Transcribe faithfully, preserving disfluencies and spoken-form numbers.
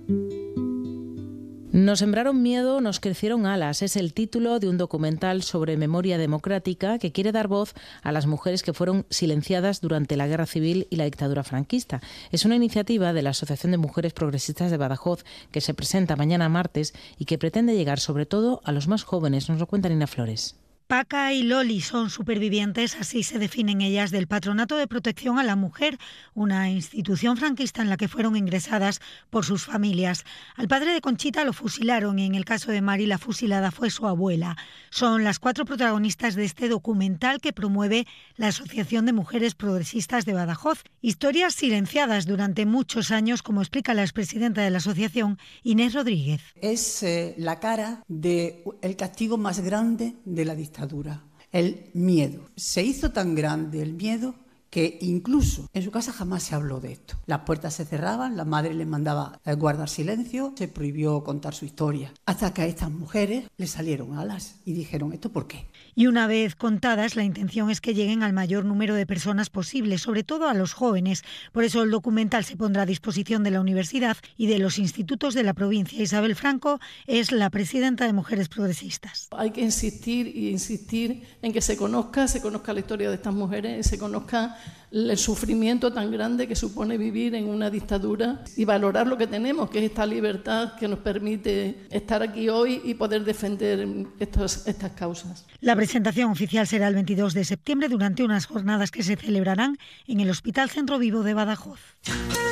Nos sembraron miedo, nos crecieron alas. Es el título de un documental sobre memoria democrática que quiere dar voz a las mujeres que fueron silenciadas durante la Guerra Civil y la dictadura franquista. Es una iniciativa de la Asociación de Mujeres Progresistas de Badajoz que se presenta mañana martes y que pretende llegar sobre todo a los más jóvenes. Nos lo cuenta Nina Flores. Paca y Loli son supervivientes, así se definen ellas, del Patronato de Protección a la Mujer, una institución franquista en la que fueron ingresadas por sus familias. Al padre de Conchita lo fusilaron y en el caso de Mari la fusilada fue su abuela. Son las cuatro protagonistas de este documental que promueve la Asociación de Mujeres Progresistas de Badajoz. Historias silenciadas durante muchos años, como explica la expresidenta de la asociación, Inés Rodríguez. Es eh, la cara del castigo más grande de la dictadura. El miedo. Se hizo tan grande el miedo que incluso en su casa jamás se habló de esto. Las puertas se cerraban, la madre les mandaba guardar silencio, se prohibió contar su historia, hasta que a estas mujeres les salieron alas y dijeron, ¿esto por qué? Y una vez contadas, la intención es que lleguen al mayor número de personas posible, sobre todo a los jóvenes. Por eso el documental se pondrá a disposición de la universidad y de los institutos de la provincia. Isabel Franco es la presidenta de Mujeres Progresistas. Hay que insistir y insistir en que se conozca, se conozca la historia de estas mujeres, se conozca el sufrimiento tan grande que supone vivir en una dictadura y valorar lo que tenemos, que es esta libertad que nos permite estar aquí hoy y poder defender estos, estas causas. La presentación oficial será el veintidós de septiembre durante unas jornadas que se celebrarán en el Hospital Centro Vivo de Badajoz.